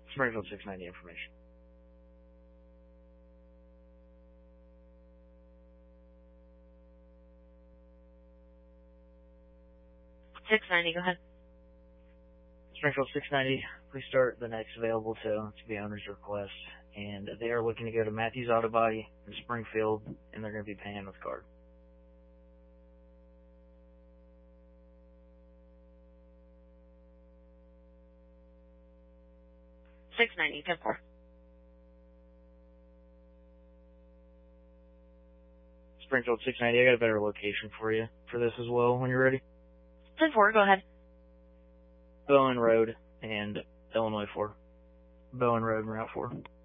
Springfield 690 information. .690, go ahead. Springfield 690, please start the next available tow to the owner's request. And they are looking to go to Matthews Auto Body in Springfield, and they're going to be paying with card. .690, 10-4. Springfield 690, I got a better location for you for this as well when you're ready. 10-4, go ahead. Bowen Road and Illinois 4. Bowen Road and Route 4.